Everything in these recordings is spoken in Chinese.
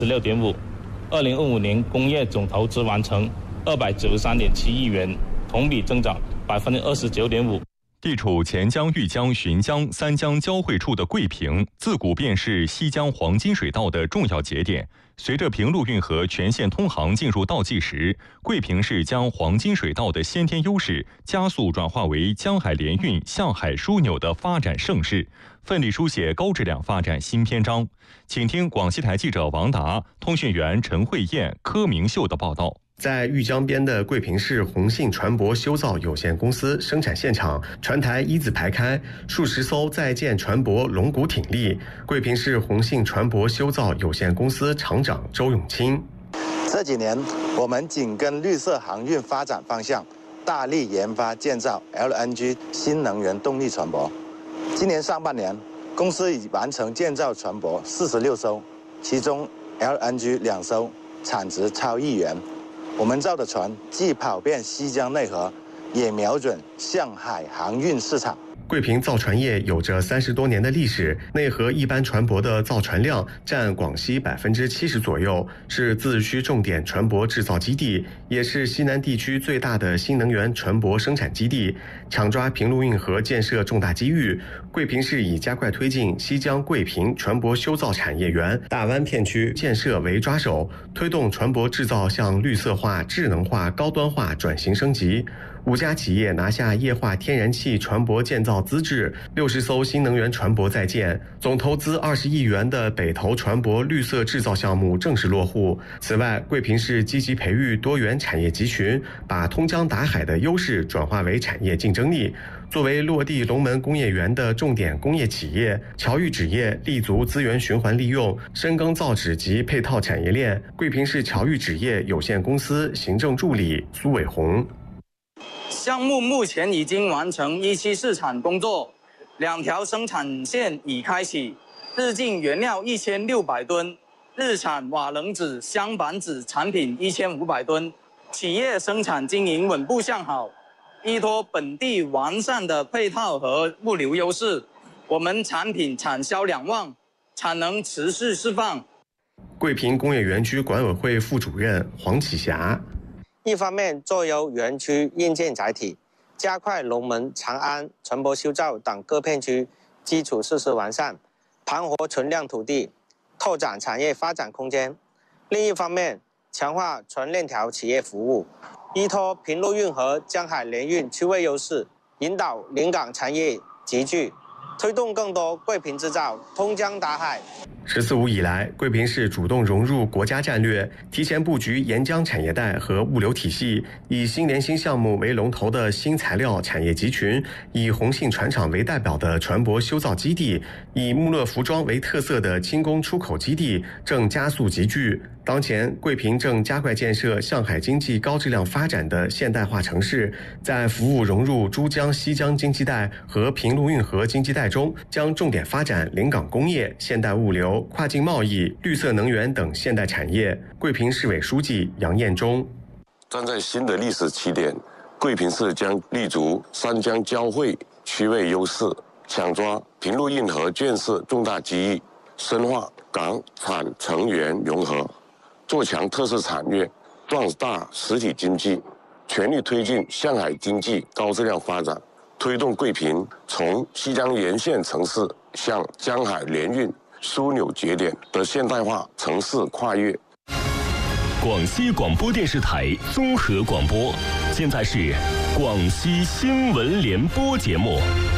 16.5%，2025年工业总投资完成293.7亿元，同比增长29.5%。 地处钱江、豫江、浔江三江交汇处的桂平，自古便是西江黄金水道的重要节点。随着平陆运河全线通航进入倒计时，桂平市将黄金水道的先天优势加速转化为江海联运、向海枢纽的发展盛世，奋力书写高质量发展新篇章。请听广西台记者王达、通讯员陈慧燕、柯明秀的报道。 在豫江边的桂平市宏信船舶修造有限公司生产现场，船台一字排开，数十艘在建船舶龙骨挺立。桂平市宏信船舶修造有限公司厂长周永清： 这几年，我们紧跟绿色航运发展方向，大力研发建造 LNG 新能源动力船舶。今年上半年，公司已完成建造船舶46艘，其中 LNG 2艘，产值超1亿元。我们造的船既跑遍西江内河，也瞄准向海航运市场。 桂平造船业有着30多年的历史，内河一般船舶的造船量占广西70%左右，是自治区重点船舶制造基地，也是西南地区最大的新能源船舶生产基地。抢抓平陆运河建设重大机遇，桂平市以加快推进西江桂平船舶修造产业园大湾片区建设为抓手，推动船舶制造向绿色化、智能化、高端化转型升级。5家企业拿下液化天然气船舶建造资质，60艘新能源船舶在建，总投资20亿元的北投船舶绿色制造项目正式落户。此外，桂平市积极培育多元产业集群，把通江达海的优势转化为产业竞争力。作为落地龙门工业园的重点工业企业，侨豫纸业立足资源循环利用，深耕造纸及配套产业链。桂平市侨豫纸业有限公司行政助理苏伟红： 项目目前已经完成一期试产工作，2条生产线已开启，日进原料1600吨，日产瓦楞纸、镶板纸产品1500吨。企业生产经营稳步向好，依托本地完善的配套和物流优势，我们产品产销2旺，产能持续释放。 桂平工业园区管委会副主任黄启霞： 一方面做优园区硬件载体，加快龙门、长安、船舶修造等各片区基础设施完善，盘活存量土地，拓展产业发展空间；另一方面，强化纯链条企业服务，依托平陆运河江海联运区位优势，引导临港产业集聚，推动更多桂平制造通江达海。 14五以来，桂平市主动融入国家战略，提前布局沿江产业带和物流体系，以新联新项目为龙头的新材料产业集群，以宏信船厂为代表的船舶修造基地，以穆勒服装为特色的轻工出口基地，正加速集聚。当前，桂平正加快建设向海经济高质量发展的现代化城市，在服务融入珠江西江经济带和平陆运河经济带中，将重点发展临港工业、现代物流、跨境贸易、绿色能源等现代产业。桂平市委书记杨彦忠： 站在新的历史起点，桂平市将立足三江交汇区位优势，抢抓平陆运河建设重大机遇，深化港产成员融合，做强特色产业，壮大实体经济，全力推进向海经济高质量发展，推动桂平从西江沿线城市向江海联运枢纽节点的现代化城市跨越。 广西广播电视台综合广播，现在是广西新闻联播节目。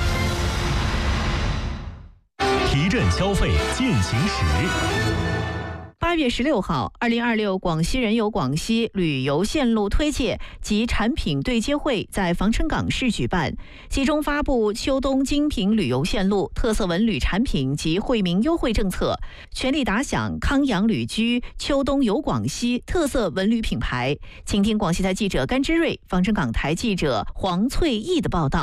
提振消费进行时。 8月16号，2026广西人游广西旅游线路推介及产品对接会在防城港市举办，其中发布秋冬精品旅游线路、特色文旅产品及惠民优惠政策，全力打响康养旅居、秋冬游广西特色文旅品牌。请听广西台记者甘之瑞、防城港台记者黄翠义的报道。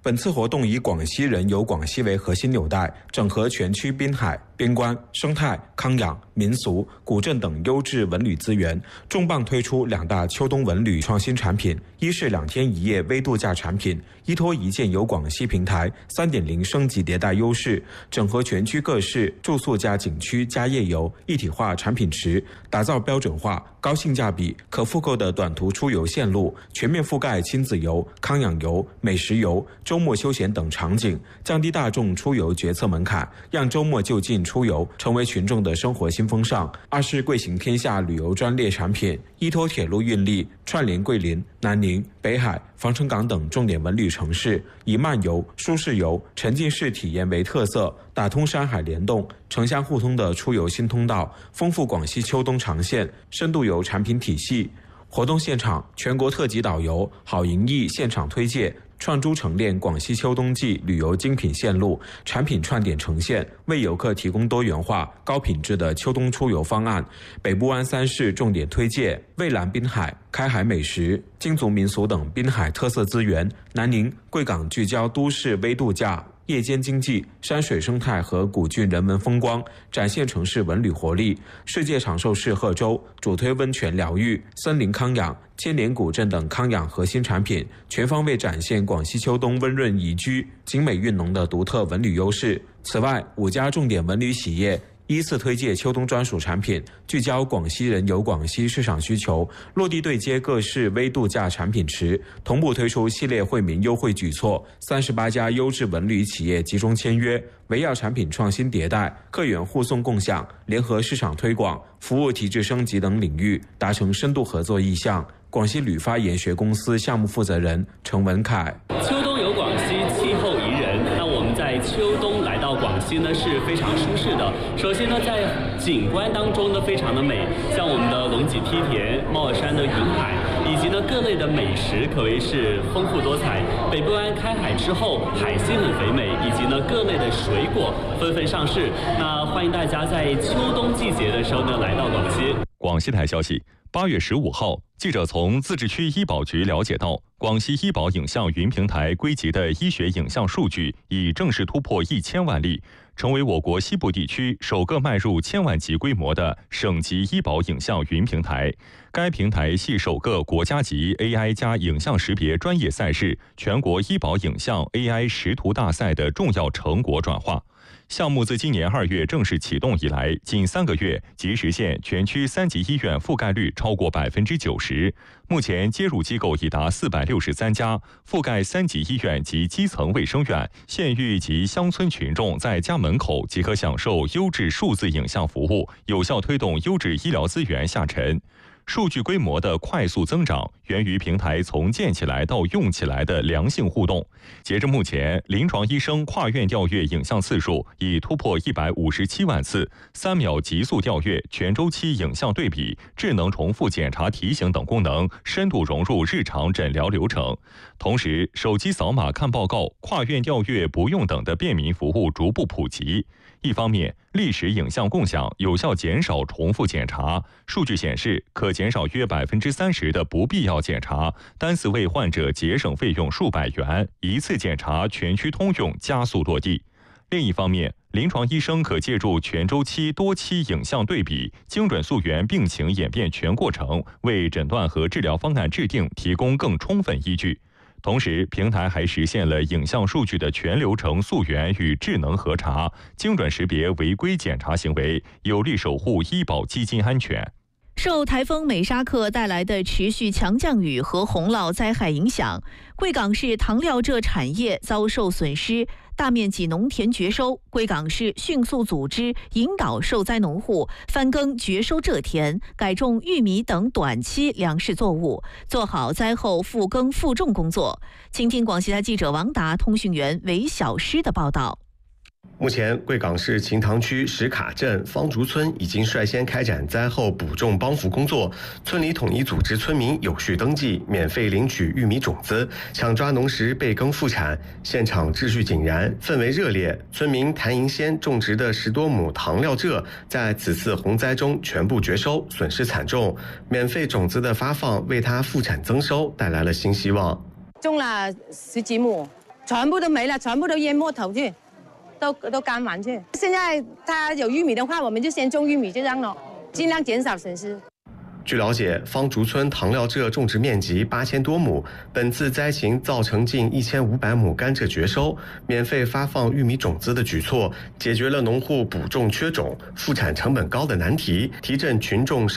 本次活动以广西人游广西为核心纽带，整合全区滨海、边关、生态、康养、民俗、古镇等优质文旅资源，重磅推出2大秋冬文旅创新产品：一是2天1夜微度假产品，依托一键游广西平台 3.0 升级迭代优势，整合全区各市住宿加景区加夜游一体化产品池，打造标准化、高性价比、可复购的短途出游线路，全面覆盖亲子游、康养游、美食游、周末休闲等场景，降低大众出游决策门槛，让周末就近出游成为群众的生活新风尚。二是贵行天下旅游专列产品，依托铁路运力串联桂林、南宁、北海、防城港等重点文旅城市，以慢游、舒适游、沉浸式体验为特色，打通山海联动、城乡互通的出游新通道，丰富广西秋冬长线深度游产品体系。活动现场，全国特级导游郝莹毅现场推介，串珠成炼广西秋冬季旅游精品线路，产品串点呈现，为游客提供多元化、高品质的秋冬出游方案。北部湾3市重点推介蔚蓝滨海、开海美食、金族民俗等滨海特色资源。南宁、贵港聚焦都市微度假、夜间经济、山水生态和古郡人文风光，展现城市文旅活力。世界长寿市贺州主推温泉疗愈、森林康养、千年古镇等康养核心产品，全方位展现广西秋冬温润宜居、景美韵浓的独特文旅优势。此外，5家重点文旅企业依次推介秋冬专属产品，聚焦广西人游广西市场需求，落地对接各市微度假产品池，同步推出系列惠民优惠举措。38家优质文旅企业集中签约，围绕产品创新迭代、客源互送共享、联合市场推广、服务提质升级等领域达成深度合作意向。广西旅发研学公司项目负责人程文凯： 秋冬游广西，气候宜人。那我们在秋冬来到广西呢是非常舒适的。首先呢，在景观当中呢非常的美，像我们的龙脊梯田、猫耳山的云海，以及呢各类的美食可谓是丰富多彩。北部湾开海之后，海鲜很肥美，以及呢各类的水果纷纷上市。那欢迎大家在秋冬季节的时候呢来到广西。 广西台消息，8月15号，记者从自治区医保局了解到，广西医保影像云平台归集的医学影像数据已正式突破1000万例，成为我国西部地区首个迈入1000万级规模的省级医保影像云平台。该平台系首个国家级 AI 加影像识别专业赛事全国医保影像 AI 识图大赛的重要成果转化。项目自今年2月正式启动以来，仅3个月即实现全区3级医院覆盖率超过90%。目前接入机构已达463家，覆盖3级医院及基层卫生院、县域及乡村群众在家门口即可享受优质数字影像服务，有效推动优质医疗资源下沉。数据规模的快速增长源于平台从建起来到用起来的良性互动。截至目前，临床医生跨院调阅影像次数已突破157万次，3秒极速调阅、全周期影像对比、智能重复检查提醒等功能深度融入日常诊疗流程。同时，手机扫码看报告、跨院调阅不用等的便民服务逐步普及。一方面，历史影像共享有效减少重复检查，数据显示可减少约30%的不必要检查，单次为患者节省费用数百元，一次检查全区通用加速落地。另一方面，临床医生可借助全周期、多期影像对比，精准溯源病情演变全过程，为诊断和治疗方案制定提供更充分依据。同时，平台还实现了影像数据的全流程溯源与智能核查，精准识别违规检查行为，有力守护医保基金安全。 受台风美沙克带来的持续强降雨和洪涝灾害影响，贵港市糖料蔗产业遭受损失，大面积农田绝收。贵港市迅速组织引导受灾农户翻耕绝收蔗田，改种玉米等短期粮食作物，做好灾后复耕复种工作。请听广西台记者王达、通讯员韦小诗的报道。 目前，贵港市秦塘区石卡镇方竹村已经率先开展灾后补种帮扶工作，村里统一组织村民有序登记，免费领取玉米种子，抢抓农时备耕复产，现场秩序井然，氛围热烈。村民谭银仙种植的10多亩糖料蔗，在此次洪灾中全部绝收，损失惨重。免费种子的发放，为他复产增收带来了新希望。 种了10几亩， 全部都没了，全部都淹没头去，都干完去。现在它有玉米的话，我们就先种玉米，就这样咯，尽量减少损失。 据了解，方竹村糖料蔗种植面积8000多亩，本次灾情造成近1500亩甘蔗绝收，免费发放玉米种子的举措，解决了农户补种缺种、复产成本高的难题，提振群众